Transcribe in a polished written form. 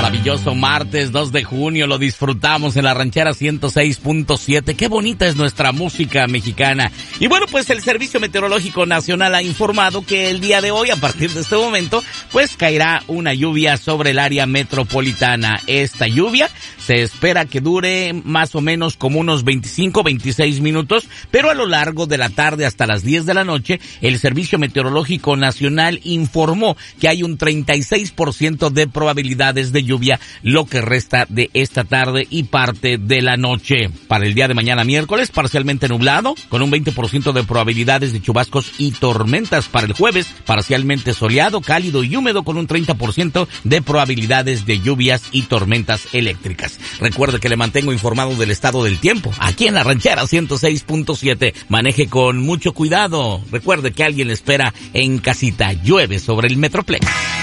Maravilloso martes 2 de junio, lo disfrutamos en la Ranchera 106.7. Qué bonita es nuestra música mexicana. Y bueno, pues el Servicio Meteorológico Nacional ha informado que el día de hoy, a partir de este momento, pues caerá una lluvia sobre el área metropolitana. Esta lluvia se espera que dure más o menos como unos 25-26 minutos, pero a lo largo de la tarde hasta las 10 de la noche, el Servicio Meteorológico Nacional informó que hay un 36% de probabilidades de lluvia lo que resta de esta tarde y parte de la noche. Para el día de mañana miércoles, parcialmente nublado, con un 20% de probabilidades de chubascos y tormentas. Para el jueves, parcialmente soleado, cálido y húmedo, con un 30% de probabilidades de lluvias y tormentas eléctricas. Recuerde que le mantengo informado del estado del tiempo, aquí en la Ranchera 106.7. Maneje con mucho cuidado. Recuerde que alguien le espera en casita. Llueve sobre el Metroplex.